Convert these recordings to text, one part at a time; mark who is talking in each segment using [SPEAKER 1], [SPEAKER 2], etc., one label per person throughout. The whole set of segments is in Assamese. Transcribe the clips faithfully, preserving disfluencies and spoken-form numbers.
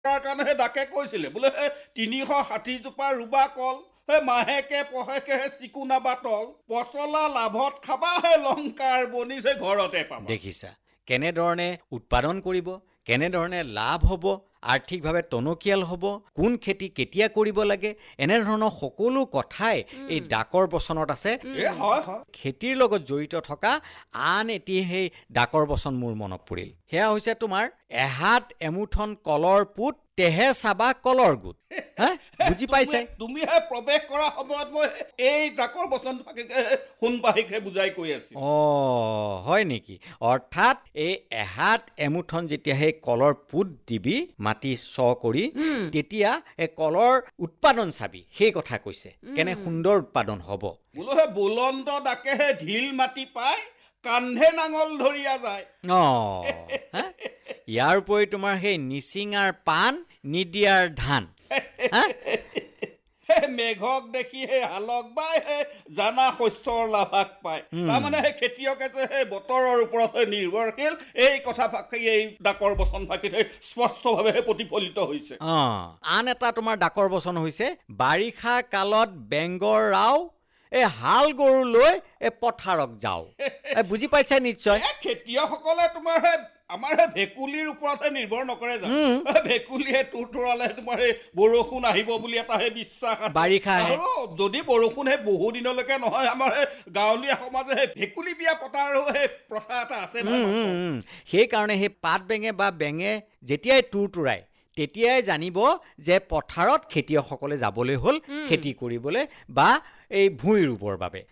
[SPEAKER 1] তাৰ কাৰণেহে ডাকে কৈছিলে বোলে তিনিশ ষাঠি জোপা ৰুবা কল হে মাহেকে পহেকে চিকুনা বাটল পচলা লাভত খাবা হে লংকাৰ বনিছে ঘৰতে পাবা।
[SPEAKER 2] দেখিছা কেনেধৰণে উৎপাদন কৰিব, কেনেধৰণে লাভ হ'ব, আৰ্থিকভাৱে টনকিয়াল হ'ব, কোন খেতি কেতিয়া কৰিব লাগে, এনেধৰণৰ সকলো কথাই এই ডাকৰ বচনত আছে। খেতিৰ লগত জড়িত থকা আন এটি সেই ডাকৰ বচন মোৰ মনত পৰিল। সেয়া হৈছে তোমাৰ এহাত এমুঠন কলৰ পুত তেহে চাবা কলৰ গোট। হা বুজি পাইছে?
[SPEAKER 1] তুমিহে প্ৰৱেশ কৰা সময়ত মই এই ডাকৰ বচন সোণপাহিকহে বুজাই কৈ আছো।
[SPEAKER 2] অ হয় নেকি? অৰ্থাৎ এই এহাত এমুঠন যেতিয়া সেই কলৰ পুত দিবি মাটি চ কৰি, তেতিয়া এই কলৰ উৎপাদন চাবি, সেই কথা কৈছে। কেনে সুন্দৰ উৎপাদন হ'ব।
[SPEAKER 1] বোলোহে বুলন্দ ডাকেহে ঢিল মাটি পায় কান্ধে নাঙল ধৰিয়া যায়।
[SPEAKER 2] অ ইয়াৰ উপৰি তোমাৰ সেই নিচিঙাৰ পাণ নিদিয়াৰ ধান।
[SPEAKER 1] মেঘক দেখি সেই হালক বাই জানা শস্যৰ লাভাক পায়। তাৰমানে সেই খেতিয়কে যে সেই বতৰৰ ওপৰত নিৰ্ভৰশীল, এই কথা ফাঁকি এই ডাকৰ বচন ফাঁকিত স্পষ্টভাৱে প্ৰতিফলিত হৈছে।
[SPEAKER 2] অ আন এটা তোমাৰ ডাকৰ বচন হৈছে বাৰিষা কালত বেংগৰ ৰাও এই হাল গৰু লৈ এই পথাৰক যাওঁ। বুজি পাইছে নিশ্চয়?
[SPEAKER 1] খেতিয়কসকলে তোমাৰ আমাৰ ভেকুলীৰ ওপৰতহে নিৰ্ভৰ নকৰে জানো? ভেকুলীয়ে তুৰ তুৰালে তোমাৰ এই বৰষুণ আহিব বুলি এটাহে বিশ্বাস আছে।
[SPEAKER 2] বাৰিষা
[SPEAKER 1] আৰু যদি বৰষুণ সেই বহু দিনলৈকে নহয়, আমাৰ গাঁৱলীয়া সমাজে সেই ভেকুলী বিয়া পতাৰো সেই প্ৰথা এটা আছে নহয়।
[SPEAKER 2] সেইকাৰণে সেই পাত বেঙে বা বেঙে যেতিয়াই তুৰ তুৰাই তেতিয়াই জানিব যে পথাৰত খেতিয়কসকলে যাবলৈ হ'ল খেতি কৰিবলৈ বা এই ভূঁই ৰুবৰ বাবে।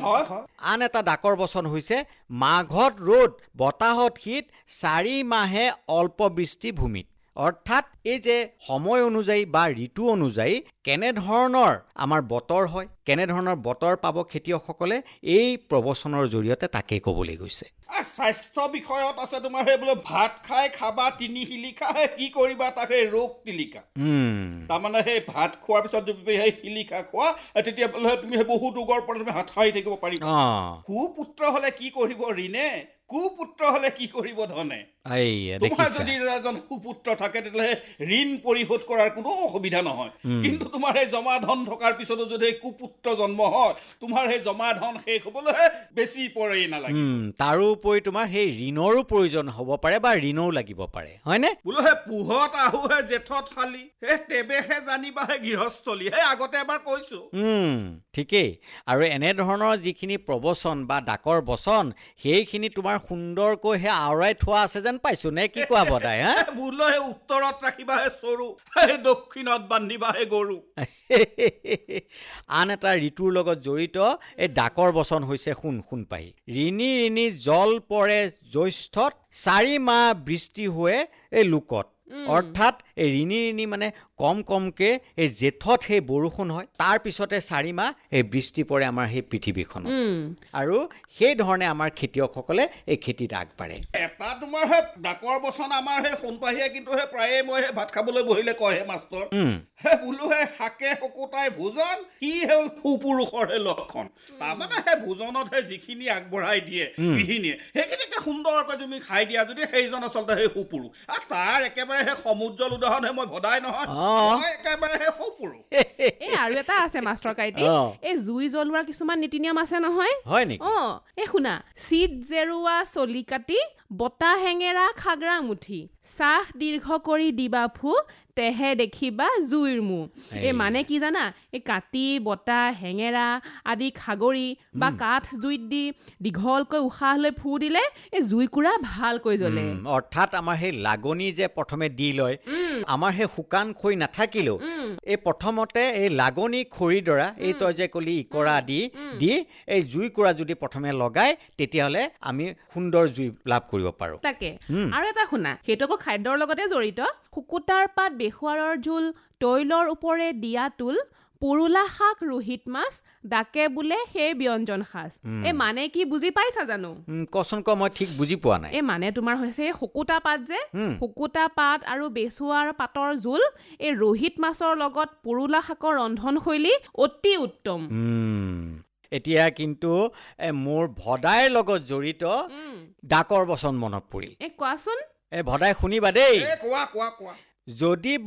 [SPEAKER 2] আন এটা ডাকৰ বচন হৈছে মাঘত ৰ'দ বতাহত শীত চাৰি মাহে অল্প বৃষ্টি ভূমিত। অৰ্থাৎ এই যে সময় অনুযায়ী বা ঋতু অনুযায়ী কেনেধৰণৰ আমাৰ বতৰ হয়, কেনেধৰণৰ বতৰ পাব খেতিয়কসকলে, এই প্ৰবচনৰ জৰিয়তে তাকে ক'বলৈ গৈছে।
[SPEAKER 1] স্বাস্থ্য বিষয়ত আছে তোমাৰ সেই বোলে ভাত খাই খাবা তিনি শিলিখা, কি কৰিবা তাকে ৰোগ তিলিকা। তাৰমানে সেই ভাত খোৱাৰ পিছত যদি সেই শিলিখা খোৱা তেতিয়া বোলে তুমি সেই বহুত ৰোগৰ পৰা তুমি হাত সাৰি থাকিব পাৰিবা। সুপুত্ৰ হলে কি কৰিব ঋণে, কুপুত্ৰ হলে কি কৰিব ধনে। তোমাৰ যদি এজন সুপুত্ৰ থাকে তেতিয়াহ'লে ঋণ পৰিশোধ কৰাৰ কোনো অসুবিধা নহয়। কিন্তু তোমাৰ সেই জমা ধন থকাৰ পিছতো যদি কুপুত্ৰ জন্ম হয়, তোমাৰ সেই জমা ধন শেষ হবলৈ বেছি পৰেই নালাগে।
[SPEAKER 2] তাৰোপৰি তোমাৰ সেই ঋণৰো প্ৰয়োজন হ'ব পাৰে বা ঋণও লাগিব পাৰে, হয়নে?
[SPEAKER 1] বোলো সেই পুহত আহুহে জেঠত শালি, সেই তেবেহে জানিবা সেই গৃহস্থলী। সেই আগতে এবাৰ কৈছো।
[SPEAKER 2] ঠিকেই। আৰু এনেধৰণৰ যিখিনি প্ৰবচন বা ডাকৰ বচন সেইখিনি তোমাৰ সুন্দৰকৈ সেই আওৰাই থোৱা আছে যেন পাইছো, নে কি কোৱা বদাই? হা
[SPEAKER 1] বোলো সেই উত্তৰত ৰাখিবা হে চৰু, দক্ষিণত বান্ধিবা হে গৰু।
[SPEAKER 2] আন এটা ঋতুৰ লগত জড়িত এই ডাকৰ বচন হৈছে শুন শুন পাহি ঋণী ঋণী জল পৰে জ্যৈষ্ঠত চাৰি মাহ বৃষ্টি হৈ এই লোকত। অৰ্থাৎ এই ঋণী ঋণী মানে কম কমকে এই জেঠত সেই বৰষুণ হয়, তাৰ পিছতে চাৰি মাহ এই বৃষ্টি পৰে আমাৰ সেই পৃথিৱীখনত। আৰু সেই ধৰণে আমাৰ খেতিয়কসকলে এই খেতিত আগবাঢ়ে।
[SPEAKER 1] এটা তোমাৰ সেই ডাকৰ বচন আমাৰ সেই সোণপাহিয়ে কিন্তু সেই প্ৰায়ে মই সেই ভাত খাবলৈ বহিলে কয় হে মাষ্টৰ, হে বোলো হে শাকে শকুতাই ভোজন কি হ'ল সুপুৰুষৰ হে লক্ষণ। তাৰমানে সেই ভোজনত সেই যিখিনি আগবঢ়াই দিয়ে গৃহিণীয়ে সেইখিনিকে সুন্দৰকৈ তুমি খাই দিয়া যদি সেইজন আচলতে সেই সুপুৰুষ। আৰু তাৰ একেবাৰে সেই সমুজ্জ্বল উদাহৰণহে মই ভদাই নহয়, একেবাৰে সেই সুপুৰুষ।
[SPEAKER 3] এই আৰু এটা আছে মাষ্টৰ কাইটি, এই জুই জ্বলোৱাৰ কিছুমান নীতি নিয়ম আছে নহয়।
[SPEAKER 2] হয় নেকি?
[SPEAKER 3] অ এই শুনা, চিত জেৰুৱা চলি কাটি বতা হেঙেৰা খাগৰা মুঠি চাহ দীৰ্ঘ কৰি দিবা ফু তেহে দেখিবা জুইৰ মু। এই মানে কি জানা, এই কাটি বতা হেঙেৰা আদি খাগৰি বা কাঠ জুইত দি দীঘলকৈ উশাহ লৈ ফু দিলে এই জুইকুৰা ভালকৈ জ্বলে।
[SPEAKER 2] অৰ্থাৎ আমাৰ সেই লাগনি যে প্ৰথমে দি লয়, আমাৰ সেই শুকান খৰি নাথাকিলেও এই প্ৰথমতে এই লাগনি খৰি দৰা এই তই যে কলি ইকৰা দি দি এই জুইকুৰা যদি প্ৰথমে লগাই তেতিয়াহ'লে আমি সুন্দৰ জুই লাভ কৰিব পাৰো।
[SPEAKER 3] তাকে আৰু এটা শুনা, সেইটো আকৌ খাদ্যৰ লগতে জড়িত। শুকুতাৰ পাত বেহুৱাৰৰ ঝোল তৈলৰ ওপৰে দিয়া তুল পুৰুলা শাক ৰোহিত মাছ ডাকে বোলে সেই ব্যঞ্জন সাজ। এই মানে কি বুজি পাইছা জানো?
[SPEAKER 2] কচোন ক, মই ঠিক বুজি পোৱা নাই।
[SPEAKER 3] এই মানে তোমাৰ হৈছে শুকুতা পাত যে, শুকুতা পাত আৰু বেচুৱাৰ পাতৰ জোল এই ৰোহিত মাছৰ লগত পুৰুলা শাকৰ ৰন্ধনশৈলী অতি উত্তম।
[SPEAKER 2] এতিয়া কিন্তু মোৰ ভদাইৰ লগত জড়িত ডাকৰ বচন মনত পৰিল।
[SPEAKER 3] এই কোৱাচোন।
[SPEAKER 2] এই ভদাই শুনিবা দেই।
[SPEAKER 1] কোৱা কোৱা কোৱা।
[SPEAKER 2] যদি